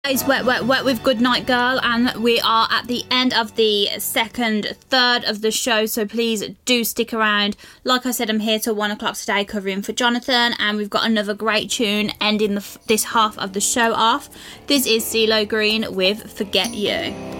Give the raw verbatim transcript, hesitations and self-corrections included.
It's Wet Wet Wet with Goodnight Girl, and we are at the end of the second third of the show, so please do stick around. Like I said, I'm here till one o'clock today covering for Jonathan, and we've got another great tune ending the, this half of the show off. This is CeeLo Green with Forget You.